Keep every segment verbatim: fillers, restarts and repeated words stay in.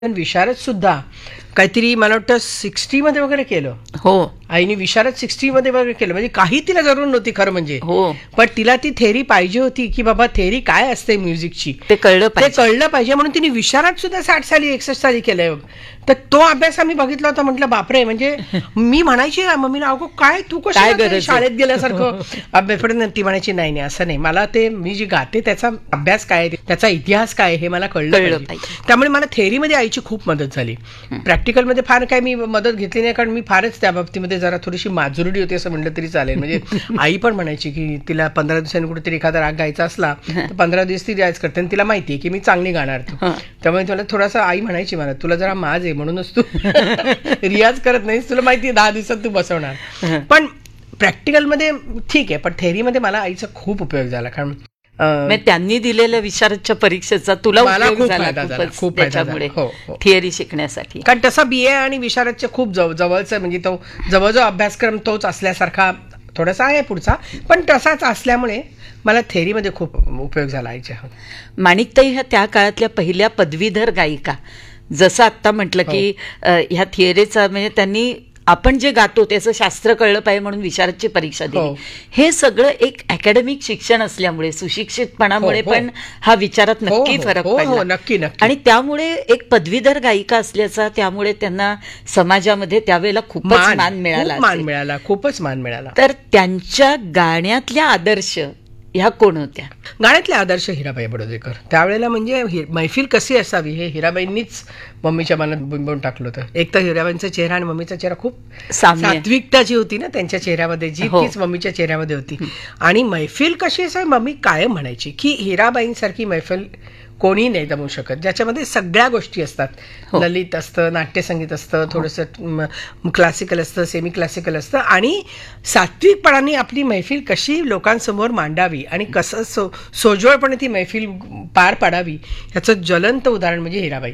पण विशारद सुद्धा काहीतरी मला वाटतं सिक्स्टी मध्ये वगैरे केलं. हो, आईने विशारद सिक्स्टी मध्ये वगैरे केलं. म्हणजे काही तिला जरूर नव्हती खरं म्हणजे. हो, पण तिला ती थेरी पाहिजे होती की बाबा थेरी काय असते म्युझिकची ते कळलं ते पाहिजे. कळलं पाहिजे म्हणून तिने विशारद सुद्धा साठ साली एकसष्ट साली केलंय. तर तो अभ्यास आम्ही बघितला होता. म्हटलं बापरे, म्हणजे मी म्हणायची मम्मीला अगो काय तू काय कसं गरज आहे? शाळेत गेल्यासारखं अभ्यास. पण ती म्हणायची नाही नाही असं नाही, मला ते मी जी गाते त्याचा अभ्यास काय त्याचा इतिहास काय हे मला कळलं कळलं पाहिजे. पाहिजे. त्यामुळे मला थेरीमध्ये आईची खूप मदत झाली. प्रॅक्टिकलमध्ये फार काय मी मदत घेतली नाही, कारण मी फारच त्या बाबतीमध्ये जरा थोडीशी माजुरडी होती असं म्हणलं तरी चालेल. म्हणजे आई पण म्हणायची की तिला पंधरा दिवसांनी कुठेतरी एखादा राग गायचा असला तर पंधरा दिवस ती रियाज करते आणि तिला माहितीये की मी चांगली गाणार. त्यामुळे तुला थोडासा आई म्हणायची मला तुला जरा माज आहे म्हणूनच तू रियाज करत नाहीस, तुला माहितीये दहा दिवसात तू बसवणार. पण प्रॅक्टिकलमध्ये ठीक आहे, पण थेरीमध्ये मला आईचा खूप उपयोग झाला. कारण त्यांनी दिलेल्या विशारदच्या परीक्षेचा तुला मला उपयोग खूप झाला फायदा झाला, खूपच खूप फायदा झाला. त्याच्यामुळे हो, हो. थिअरी शिकण्यासाठी. कारण तसा बी ए आणि विशारदचे खूप जवळ जवळचा म्हणजे तो जवळजवळ अभ्यासक्रम तोच असल्यासारखा थोडासा आहे पुढचा, पण तसाच असल्यामुळे मला थेरीमध्ये खूप उपयोग झाला आईच्या. माणिकताई ह्या त्या काळातल्या पहिल्या पदवीधर गायिका, जसं आत्ता म्हटलं की ह्या थिअरीचा म्हणजे त्यांनी आपण जे गातो त्याचं शास्त्र कळलं पाहिजे म्हणून विशारदची परीक्षा दिली. हे सगळं एक अकॅडमिक शिक्षण असल्यामुळे सुशिक्षितपणामुळे पण हा विचारात नक्की फरक पडला. नक्की नक्की आणि त्यामुळे एक पदवीधर गायिका असल्याचा त्यामुळे त्यांना समाजामध्ये त्यावेळेला खूपच मान मिळाला मान मिळाला खूपच मान मिळाला. तर त्यांच्या गाण्यातल्या आदर्श ह्या कोण होत्या? गाण्यातले आदर्श हिराबाई बडोदेकर. त्यावेळेला म्हणजे मैफिल कशी असावी हे हिराबाईंनीच मम्मीच्या मनात बिंबवून टाकलं होतं. एक तर हिराबाईंचा चेहरा आणि मम्मीचा चेहरा खूप सात्विकता जी होती ना त्यांच्या चेहऱ्यामध्ये, जी तीच मम्मीच्या चेहऱ्यामध्ये होती. आणि मैफिल कशी असावी, मम्मी कायम म्हणायची की हिराबाईंसारखी मैफिल कोणी नाही जमू शकत, ज्याच्यामध्ये सगळ्या गोष्टी असतात. ललित असतं, नाट्यसंगीत असतं, थोडंसं क्लासिकल असतं, सेमी क्लासिकल असतं, आणि सात्विकपणाने आपली मैफिल कशी लोकांसमोर मांडावी आणि कसं सो सोज्वळपणे ती मैफिल पार पाडावी ह्याचं ज्वलंत उदाहरण म्हणजे हिराबाई.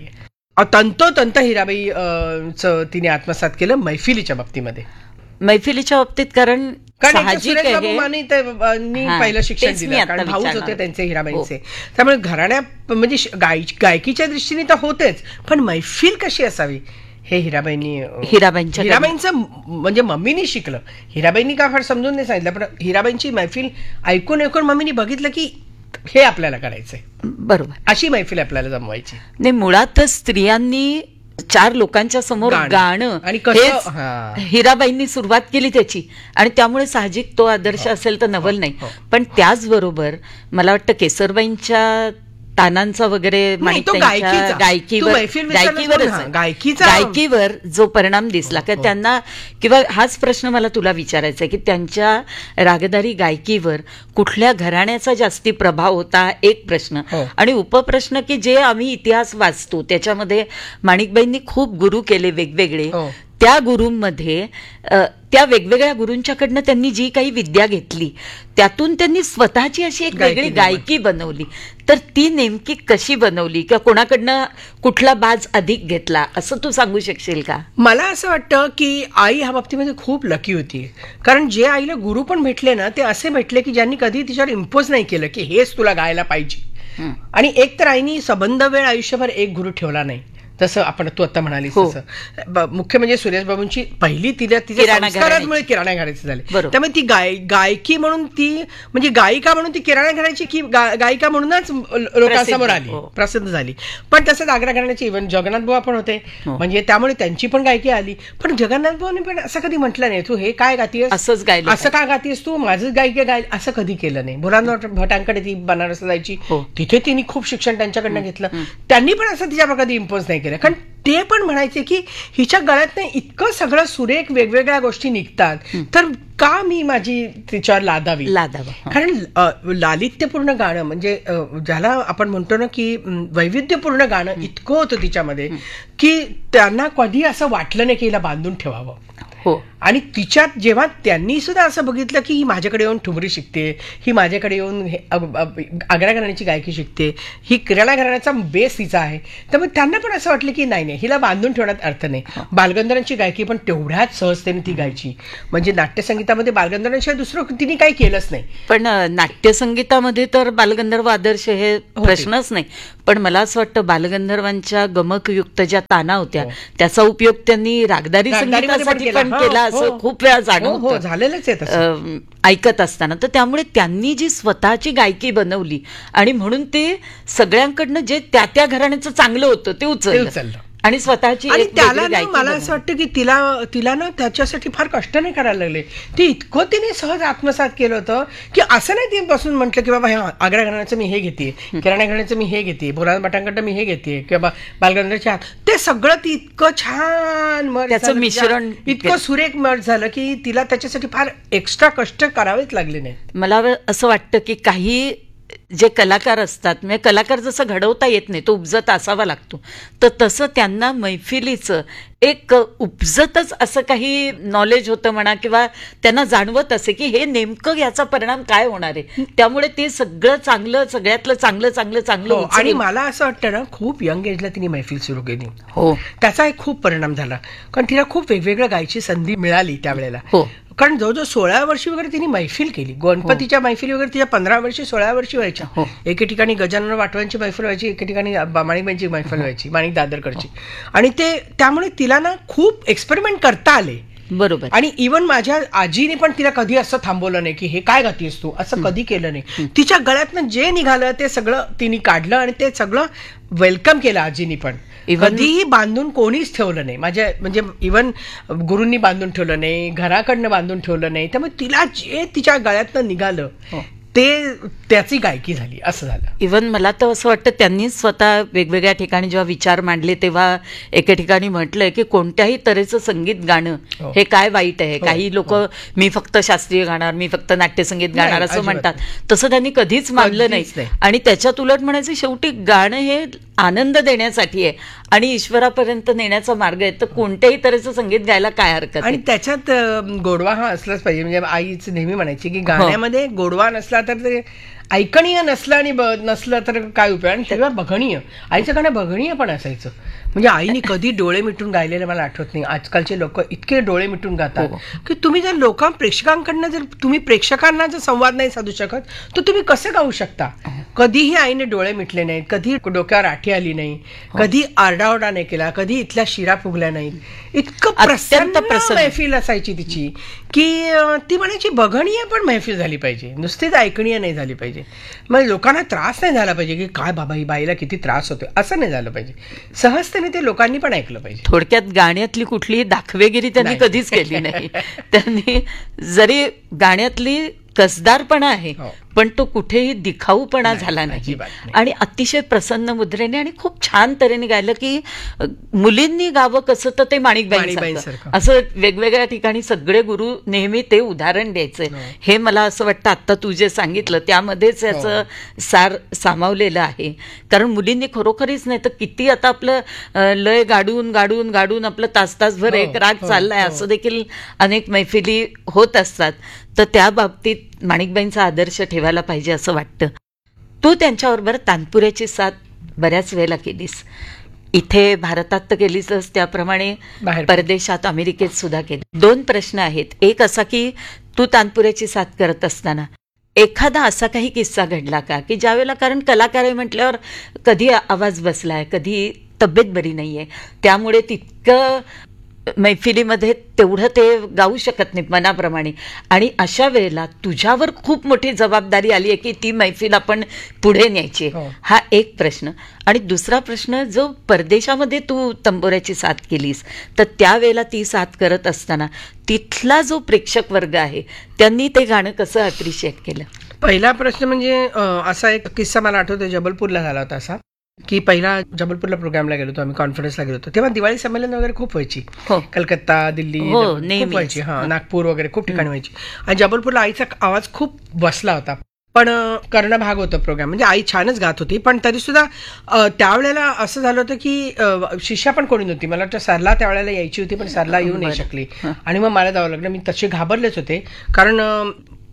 तंतोतंत हिराबाई चं तिने आत्मसात केलं मैफिलीच्या बाबतीमध्ये. मैफिलीच्या बाबतीत कारण साहजिक आहे, पहिलं शिक्षण दिलं कारण भाऊच होते त्यांचे हिराबाईंचे. त्यामुळे घराण्या म्हणजे गायकीच्या दृष्टीने तर होतेच, पण मैफिल कशी असावी हे हिराबाईंनी हिराबाईंच्या हिराबाईंचं म्हणजे मम्मीनी शिकलं. हिराबाईंनी का फार समजून नाही सांगितलं, पण हिराबाईंची मैफिल ऐकून ऐकून मम्मीनी बघितलं की हे आपल्याला करायचंय. बरोबर, अशी मैफिल आपल्याला जमवायची नाही. मुळातच स्त्रियांनी चार लोकांच्या समोर गाणं आणि हिराबाईंनी सुरुवात केली त्याची, आणि त्यामुळे साहजिक तो आदर्श असेल तर नवल नाही. पण त्याचबरोबर मला वाटतं केसरबाईंच्या तानांचा वगैरे गायकीवर गायकीवरच गायकीवर जो परिणाम दिसला की त्यांना, किंवा हाच प्रश्न मला तुला विचारायचा आहे की त्यांच्या रागदारी गायकीवर कुठल्या घराण्याचा जास्ती प्रभाव होता, एक प्रश्न. आणि उपप्रश्न की जे आम्ही इतिहास वाचतो त्याच्यामध्ये माणिकबाईंनी खूप गुरु केले वेगवेगळे, त्या गुरूंमध्ये त्या वेगवेगळ्या गुरूंच्याकडनं त्यांनी जी काही विद्या घेतली त्यातून त्यांनी स्वतःची अशी एक वेगळी गायकी बनवली. तर ती नेमकी कशी बनवली किंवा कोणाकडनं कुठला बाज अधिक घेतला असं तू सांगू शकशील का? मला असं वाटतं की आई ह्या बाबतीमध्ये खूप लकी होती, कारण जे आईला गुरु पण भेटले ना ते असे भेटले की ज्यांनी कधी तिच्यावर इम्पोज नाही केलं की हेच तुला गायला पाहिजे. आणि एक तर आईनी सबंध वेळ आयुष्यभर एक गुरु ठेवला नाही, जसं आपण तू आता म्हणालीस तसं. मुख्य म्हणजे सुरेश बाबूंची पहिली तिला तिच्या संस्कारांमुळे किराणा घराण्याचे झाले. त्यामुळे ती गाय गायकी म्हणून ती म्हणजे गायिका म्हणून ती किराणा घराण्याची की गायिका म्हणूनच लोकांसमोर आली, प्रसिद्ध झाली. पण तसंच आग्रा घराण्याचे इव्हन जगन्नाथ बुवा पण होते, म्हणजे त्यामुळे त्यांची पण गायकी आली. पण जगन्नाथ बुवाने पण असं कधी म्हटलं नाही तू हे काय गातीयस, असंच गायलं, असं का गातीयस तू, माझंच गायकी गाय, असं कधी केलं नाही. भुरानाथ भटांकडे ती बनारसला जायची, तिथे तिने खूप शिक्षण त्यांच्याकडनं घेतलं. त्यांनी पण असं तिच्यावर कधी इम्पोज नाही केलं, कारण ते पण म्हणायचे की हिच्या गळ्यात इतकं सगळं सुरेख वेगवेगळ्या गोष्टी निघतात, तर का मी माझी तिच्यावर लादावी लादावं. कारण लालित्यपूर्ण गाणं म्हणजे ज्याला आपण म्हणतो ना की वैविध्यपूर्ण गाणं इतकं होतं तिच्यामध्ये की त्यांना कधी असं वाटलं नाही की हिला बांधून ठेवावं. आणि तिच्यात जेव्हा त्यांनी सुद्धा असं बघितलं की ही माझ्याकडे येऊन ठुमरी शिकते, ही माझ्याकडे येऊन आग्रा घराण्याची गायकी शिकते, ही किराणा घराण्याचा बेस तिचा आहे, त्यामुळे त्यांना पण असं वाटलं की नाही नाही नाही, हिला बांधून ठेवण्यात अर्थ नाही. बालगंधर्वांची गायकी पण तेवढ्याच सहजतेने ती गायची, म्हणजे नाट्यसंगीतामध्ये बालगंधर्वांशिवाय दुसरं तिने काही केलंच नाही. पण नाट्यसंगीतामध्ये तर बालगंधर्व आदर्श हे प्रश्नच नाही. पण मला असं वाटतं बालगंधर्वांच्या गमकयुक्त ज्या ताना होत्या त्याचा उपयोग त्यांनी रागदारी संगीतासाठी पण केला असं खूप वेळा जाणवतं झालेलंच आहे ऐकत असताना. तर त्यामुळे त्यांनी जी स्वतःची गायकी बनवली आणि म्हणून ते सगळ्यांकडनं जे त्या त्या घराण्याचं चांगलं होतं ते उचललं आणि स्वतःची. आणि त्याला ना मला असं वाटतं की तिला तिला ना त्याच्यासाठी फार कष्ट नाही करायला लागले. ती इतकं तिने सहज आत्मसात केलं होतं की असं नाही ती बसून म्हटलं की बाबा ह्या आग्रा घराण्याचं मी हे घेते, किराणा घराण्याचं मी हे घेते, बोराज मठांकडनं मी हे घेते किंवा बालगंधर्वांच्या हात, ते सगळं ती इतकं छान मग त्याचं मिश्रण इतकं सुरेख मठ झालं की तिला त्याच्यासाठी फार एक्स्ट्रा कष्ट करावेच लागले नाही. मला असं वाटतं की काही जे कलाकार असतात, म्हणजे कलाकार जसं घडवता येत नाही, तो उपजत असावा लागतो, तर तसं त्यांना मैफिलीचं एक उपजतच असं काही नॉलेज होतं म्हणा, किंवा त्यांना जाणवत असे की हे नेमकं याचा परिणाम काय होणार आहे, त्यामुळे ते सगळं चांगलं सगळ्यातलं चांगलं चांगलं चांगलं. आणि मला असं वाटतं ना खूप यंग एजला तिने मैफिल सुरू केली. हो, त्याचा एक खूप परिणाम झाला, कारण तिला खूप वेगवेगळ्या गायची संधी मिळाली त्यावेळेला. हो, कारण जवळजवळ सोळा वर्षी वगैरे तिने मैफिल केली. गणपतीच्या मैफिली वगैरे तिच्या पंधरा वर्षी सोळा वर्षी व्हायच्या. एके ठिकाणी गजानन वाटवांची मैफिल व्हायची, एके ठिकाणी माणिकबाईंची मैफिल व्हायची, माणिक दादरकडची. आणि ते त्यामुळे तिला ना खूप एक्सपेरिमेंट करता आले. बरोबर. आणि इव्हन माझ्या आजीने पण तिला कधी असं थांबवलं नाही की हे काय गातीस तू, असं कधी केलं नाही. तिच्या गळ्यातनं जे निघालं ते सगळं तिने काढलं आणि ते सगळं वेलकम केलं आजीनी पण. कधीही बांधून कोणीच ठेवलं नाही. माझ्या म्हणजे इव्हन गुरूंनी बांधून ठेवलं नाही, घराकडनं बांधून ठेवलं नाही. त्यामुळे तिला जे तिच्या गळ्यातनं निघालं ते त्याची गायकी झाली, असं झालं. इव्हन मला तर असं वाटतं त्यांनी स्वतः वेगवेगळ्या ठिकाणी जेव्हा विचार मांडले तेव्हा एके ठिकाणी म्हटलंय की कोणत्याही तऱ्हेचं संगीत गाणं हे काय वाईट आहे. काही लोक मी फक्त शास्त्रीय गाणार, मी फक्त नाट्यसंगीत गाणार असं म्हणतात, तसं त्यांनी कधीच मानलं नाही. आणि त्याच्यात उलट म्हणायचं शेवटी गाणं हे आनंद देण्यासाठी आहे आणि ईश्वरापर्यंत नेण्याचा मार्ग आहे, तर कोणत्याही तऱ्हेचं संगीत गायला काय हरकत. आणि त्याच्यात गोडवा हा असलाच पाहिजे. म्हणजे आईच नेहमी म्हणायची की गाण्यामध्ये गोडवा नसला तर ते ऐकणीय नसलं आणि नसलं तर काय उपयोग. आणि तेव्हा बघणीय, आईचं गाणं बघणीय पण असायचं. म्हणजे आईने कधी डोळे मिटून गायलेलं मला आठवत नाही. आजकालचे लोक इतके डोळे मिटून गातात की तुम्ही जर लोक प्रेक्षकांकडनं जर तुम्ही प्रेक्षकांना जर संवाद नाही साधू शकत तर तुम्ही कसं गाऊ शकता. कधीही आईने डोळे मिटले नाहीत, कधी डोक्यावर आठी आली नाही, कधी आरडाओरडा नाही केला, कधी इथल्या शिरा फुगल्या नाहीत. इतकं प्रसन्न मैफिल असायची तिची की ती म्हणायची बघणीय पण मैफिल झाली पाहिजे, नुसतीच ऐकणीय नाही झाली पाहिजे. मग लोकांना त्रास नाही झाला पाहिजे की काय बाबा ही बाईला किती त्रास होतोय, असं नाही झालं पाहिजे. सहजतेने ते लोकांनी पण ऐकलं पाहिजे. थोडक्यात गाण्यातली कुठलीही दाखवेगिरी त्यांनी कधीच केली नाही. त्यांनी जरी गाण्यातली कसदारपणा आहे पण तो कुठेही दिखाऊपणा झाला नाही. आणि अतिशय प्रसन्न मुद्रेने आणि खूप छान तऱ्हेने गायलं की मुलींनी गावं कसं तर ते माणिकबाईंसारखं असं वेगवेगळ्या ठिकाणी सगळे गुरु नेहमी ते उदाहरण द्यायचे. हे मला असं वाटतं आता तू जे सांगितलं त्यामध्येच याचं सार सामावलेलं आहे. कारण मुलींनी खरोखरीच नाही तर किती आता आपलं लय गाडून गाडून गाडून आपलं तास तासभर एक राग चाललाय असं देखील अनेक मैफिली होत असतात. तर त्या बाबतीत माणिकबाईंचा आदर्श ठेवायला पाहिजे असं वाटतं. तू त्यांच्याबरोबर तानपुऱ्याची साथ बऱ्याच वेळेला केलीस. इथे भारतात तर केलीसच, त्याप्रमाणे परदेशात अमेरिकेत सुद्धा केली. दोन प्रश्न आहेत. एक असा की तू तानपुऱ्याची साथ करत असताना एखादा असा काही किस्सा घडला का की ज्यावेळेला, कारण कलाकार आहे म्हटल्यावर कधी आवाज बसलाय, कधी तब्येत बरी नाहीये, त्यामुळे तितकं मैफिलीमध्ये तेवढं ते गाऊ शकत नाहीत मनाप्रमाणे, आणि अशा वेळेला तुझ्यावर खूप मोठी जबाबदारी आली आहे की ती मैफिल आपण पुढे न्यायची. हा एक प्रश्न. आणि दुसरा प्रश्न, जो परदेशामध्ये तू तंबोऱ्याची साथ केलीस तर त्यावेळेला ती साथ करत असताना तिथला जो प्रेक्षक वर्ग आहे त्यांनी ते गाणं कसं अप्रिशिएट केलं. पहिला प्रश्न म्हणजे असा एक किस्सा मला आठवतो, जबलपूरला झाला होता असा की पहिला जबलपूरला प्रोग्रामला गेलो होतो आम्ही, कॉन्फरन्सला गेलो होतो. तेव्हा दिवाळी संमेलन वगैरे खूप व्हायची, कलकत्ता, दिल्ली खूप व्हायची, हा नागपूर वगैरे खूप ठिकाणी व्हायची. आणि जबलपूरला आईचा आवाज खूप बसला होता, पण करणं भाग होतं प्रोग्राम. म्हणजे आई छानच गात होती पण तरी सुद्धा त्यावेळेला असं झालं होतं की शिष्या पण कोणी नव्हती. मला वाटतं सरला त्यावेळेला यायची होती पण सरला येऊ नाही शकली आणि मग मला जावं लागलं. मी तसे घाबरलेच होते कारण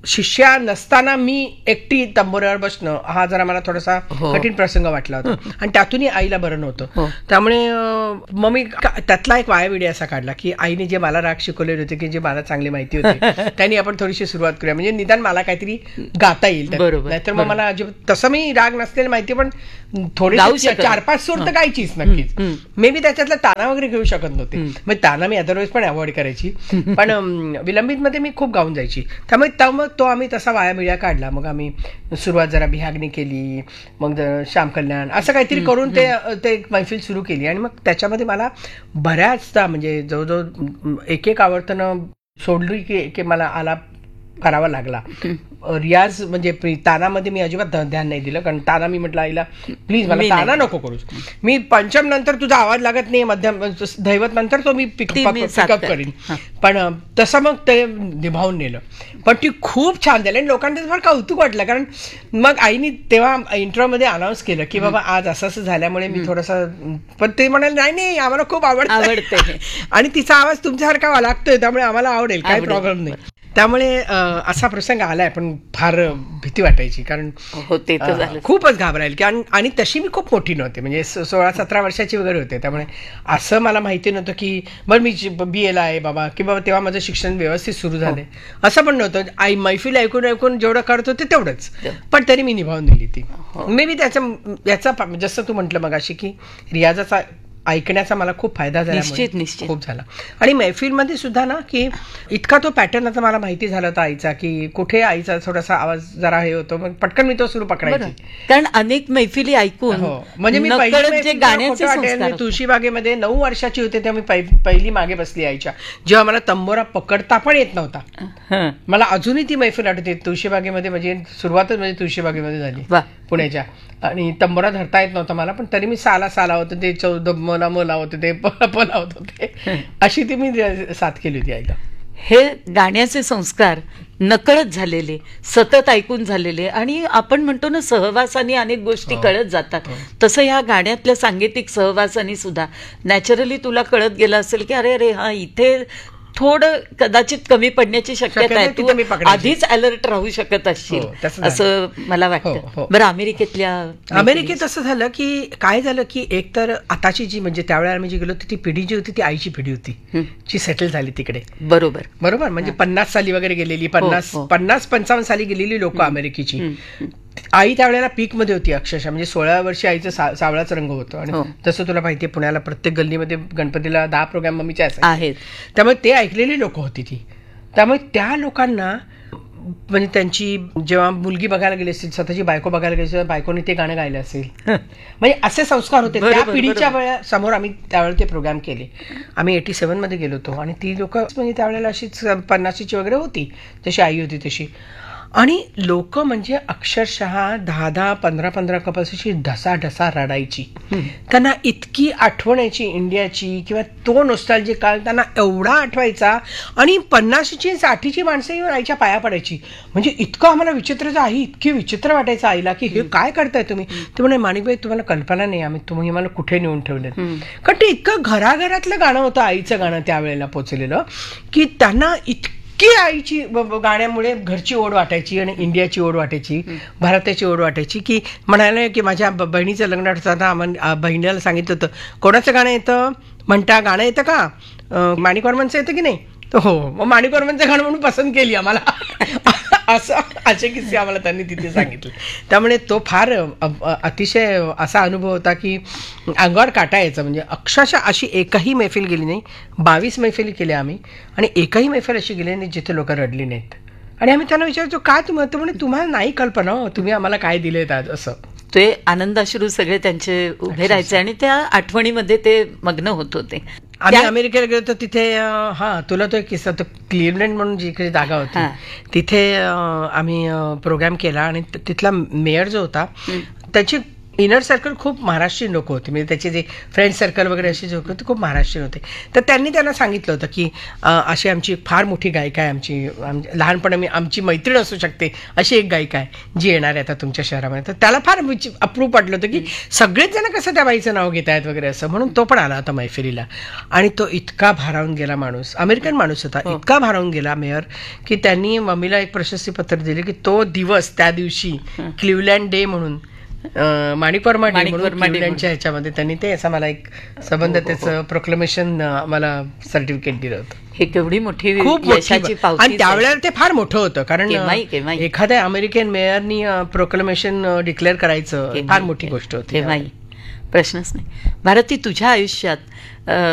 शिष्या नसताना मी एकटी तंबोऱ्यावर बसणं हा जरा मला थोडासा कठीण प्रसंग वाटला होता आणि त्यातूनही आईला बरं नव्हतं. त्यामुळे मग मी त्यातला एक वायाविडी असा काढला की आईने जे मला राग शिकवलेले होते की जे मला चांगली माहिती होती त्यांनी आपण थोडीशी सुरुवात करूया म्हणजे निदान मला काहीतरी गाता येईल. नाहीतर मग मला तसं मी राग नसलेली माहिती पण थोडी चार पाच सूर तर गायचीच नक्कीच. मे बी त्याच्यातला ताना वगैरे घेऊ शकत नव्हते मग ताना मी अदरवाईज पण अवॉइड करायची पण विलंबित मध्ये मी खूप गाऊन जायची. त्यामुळे मग तो आम्ही तसा वायामिळ्या काढला. मग आम्ही सुरुवात जरा बिहागणी केली मग श्याम कल्याण असं काहीतरी करून ते ते मैफिल सुरू केली आणि मग त्याच्यामध्ये मला बऱ्याचदा म्हणजे जवळजवळ एक एक आवर्तनं सोडली की की मला आलाप करावा लागला. रियाज म्हणजे तानामध्ये मी अजिबात ध्यान नाही दिलं कारण ताना मी म्हटलं आईला प्लीज मला ताना नको करूच मी पंचम नंतर तुझा आवाज लागत नाही मध्यम दैवत नंतर तो मी पिकअप करीन पण तसं मग ते निभावून नेलं. पण ती खूप छान झाली आणि लोकांना फार कौतुक वाटलं कारण मग आईनी तेव्हा इंट्रोमध्ये अनाऊन्स केलं की बाबा आज असं असं झाल्यामुळे मी थोडंसं पण ते म्हणाले नाही नाही आम्हाला खूप आवडतं आवडते आणि तिचा आवाज तुमच्यासारखा लागतोय त्यामुळे आम्हाला आवडेल काही प्रॉब्लेम नाही. त्यामुळे असा प्रसंग आलाय पण फार भीती वाटायची कारण खूपच घाबरायला की आणि तशी मी खूप मोठी नव्हते म्हणजे सोळा सतरा वर्षाची वगैरे होते. त्यामुळे असं मला माहिती नव्हतं की बरं मी बी एला आहे बाबा की बाबा तेव्हा माझं शिक्षण व्यवस्थित सुरू झालंय असं पण नव्हतं. आई मैफिल ऐकून ऐकून जेवढं करत होते तेवढंच पण तरी मी निभावून दिली ती. मे बी त्याचा याचा जसं तू म्हटलं मगाशी की रियाजाचा ऐकण्याचा मला खूप फायदा झाला निश्चित निश्चित खूप झाला आणि मैफिलमध्ये सुद्धा ना की इतका तो पॅटर्न आता मला माहिती झाला होता आईचा की कुठे आईचा थोडासा आवाज जरा हे होतो मग पटकन मी तो सुरू पकडायची कारण अनेक मैफिली ऐकून म्हणजे मी पहिली तुळशीबागेमध्ये नऊ वर्षाची होते तेव्हा मी पहिली मागे बसली आईच्या जेव्हा मला तंबोरा पकडता पण येत नव्हता. मला अजूनही ती मैफिल आठवते तुळशीबागेमध्ये म्हणजे सुरुवातच म्हणजे तुळशीबागेमध्ये झाली पुण्याच्या आणि तंबोरा धरता येत नव्हता मला पण तरी मी साला साला होते ते चौदा मला मला होते ते पला होत होते अशी ती मी साथ केली होती आईला. हे गाण्याचे संस्कार नकळत झालेले सतत ऐकून झालेले आणि आपण म्हणतो ना सहवासाने अनेक गोष्टी कळत जातात तसं ह्या गाण्यातल्या सांगीतिक सहवासाने सुद्धा नॅचरली तुला कळत गेलं असेल की अरे अरे हा इथे थोडं कदाचित कमी पडण्याची शक्यता आहे तू आधीच अलर्ट राहू शकत असशील असं मला वाटतं. बरं अमेरिकेतल्या अमेरिकेत असं झालं की काय झालं की एक तर आताची जी म्हणजे त्यावेळेला आम्ही जी गेलो ती पिढी जी होती ती आईची पिढी होती जी सेटल झाली तिकडे. बरोबर बरोबर म्हणजे पन्नास साली वगैरे गेलेली पन्नास पन्नास पंचावन्न साली गेलेली लोक अमेरिकेची. आई त्यावेळेला पीक मध्ये होती अक्षरशः म्हणजे सोळा वर्षी आईचं सावळाच रंग होतो आणि तसं तुला माहितीये पुण्याला प्रत्येक गल्लीमध्ये गणपतीला दहा प्रोग्राम मम्मीचे आहेत त्यामुळे ते ऐकलेली लोक होती ती. त्यामुळे त्या लोकांना म्हणजे त्यांची जेव्हा मुलगी बघायला गेली असेल स्वतःची बायको बघायला गेली असेल बायकोने ते गाणं गायलं असेल म्हणजे असे संस्कार होते त्या पिढीच्या वेळा समोर आम्ही त्यावेळेला ते प्रोग्राम केले. आम्ही एटी सेव्हन मध्ये गेलो होतो आणि ती लोक म्हणजे त्यावेळेला अशीच पन्नाशीची वगैरे होती जशी आई होती तशी आणि लोक म्हणजे अक्षरशः दहा दहा पंधरा पंधरा कपाशीची ढसा ढसा रडायची. त्यांना इतकी आठवण यायची इंडियाची किंवा तो नॉस्टॅल्जिक काळ त्यांना एवढा आठवायचा आणि पन्नाशीची साठीची माणसं येऊन आईच्या पाया पडायची म्हणजे इतकं आम्हाला विचित्रच आई इतकी विचित्र वाटायचं आईला की हे काय करताय तुम्ही. ते म्हणे माणिकबाई तुम्हाला कल्पना नाही आम्ही तुम्ही मला कुठे नेऊन ठेवले कारण ते इतकं घराघरातलं गाणं होतं आईचं गाणं त्यावेळेला पोचलेलं की त्यांना इतकं की आईची गाण्यामुळे घरची ओढ वाटायची आणि इंडियाची ओढ वाटायची भारताची ओढ वाटायची की म्हणाले की माझ्या बहिणीचं लग्न असताना बहिणीला सांगितलं होतं कोणाचं गाणं येतं म्हणता गाणं येतं का माणिक वर्मनचं येतं की नाही तर हो मग माणिक वर्मनचं गाणं म्हणून पसंत केली आम्हाला असं असे किस्से आम्हाला त्यांनी तिथे सांगितले. त्यामुळे तो फार अतिशय असा अनुभव होता की अंगावर काटा यायचा म्हणजे अक्षरशः अशी एकही मैफिल गेली नाही. बावीस मैफिली केल्या आम्ही आणि एकही मैफिल अशी गेली नाही जिथे लोक रडली नाहीत आणि आम्ही त्यांना विचारतो काय तुम्ही तर म्हणे तुम्हाला नाही कल्पना हो तुम्ही आम्हाला काय दिलेत आज असं. ते आनंदाश्रू सगळे त्यांचे उभे राहायचे आणि त्या आठवणीमध्ये ते मग्न होत होते. आम्ही अमेरिकेला गेलो तर तिथे हा तुला तो एक किस्सा तो क्लिव्हलंड म्हणून जिकडे जागा होती तिथे आम्ही प्रोग्राम केला आणि तिथला मेयर जो होता त्याची इनर सर्कल खूप महाराष्ट्रीयन लोक होते, म्हणजे त्याचे जे फ्रेंड सर्कल वगैरे असे जे होते ते खूप महाराष्ट्रीयन होते. तर त्यांनी त्यांना सांगितलं होतं की अ, अशी आमची फार मोठी गायिका आहे, आमची आम लहानपणी मी आमची मैत्रीण असू शकते अशी एक गायिका आहे जी येणार आहे आता तुमच्या शहरामध्ये. तर त्याला फार अप्रूव पडलं होतं की सगळेच जण कसं त्या बाईचं नाव घेत आहेत वगैरे असं, म्हणून तो पण आला होता मैफिलीला. आणि तो इतका भारावून गेला माणूस, अमेरिकन माणूस होता, इतका भारावून गेला मेयर की त्यांनी मम्मीला एक प्रशस्ती पत्र दिले की तो दिवस त्या दिवशी क्लिव्हलँड डे म्हणून अं, माणिक वर्मा डे म्हणून क्लिव्हलँडच्या ह्याच्यामध्ये त्यांनी ते असं मला एक संबंध त्याचं प्रोक्लेमेशन मला सर्टिफिकेट दिलं होतं. हे केवढी मोठी खूप यशाची मोठी, पावती आणि त्यावेळेला ते फार मोठं होतं कारण केव्हाही- केव्हाही. एखाद्या अमेरिकन मेयरनी प्रोक्लेमेशन डिक्लेअर करायचं फार मोठी गोष्ट होती. तेव्हाही प्रश्नच नाही. भारती, तुझ्या आयुष्यात अ,